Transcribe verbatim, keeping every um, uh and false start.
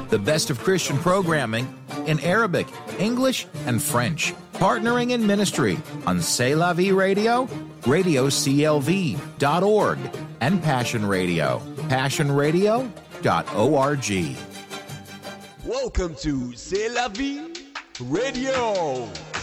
The best of Christian programming in Arabic, English, and French. Partnering in ministry on C'est La Vie Radio, radio c l v dot org, and Passion Radio, passion radio dot org. Welcome to C'est La Vie Radio.